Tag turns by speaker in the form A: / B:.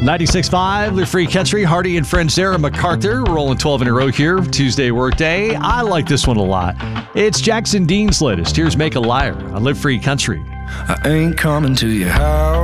A: 96.5, Live Free Country. Hardy and friend Sarah MacArthur rolling 12 in a row here. Tuesday workday. I like this one a lot. It's Jackson Dean's latest. Here's Make a Liar on Live Free Country.
B: I ain't coming to your house.